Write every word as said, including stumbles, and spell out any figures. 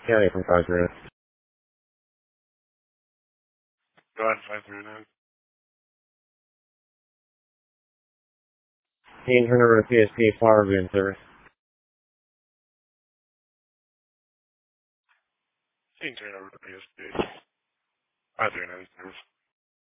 Kenny from five three nine. Go ahead, five three nine. Can you turn over to P S P Power Boom service? You can turn over to P S P. five three nine service.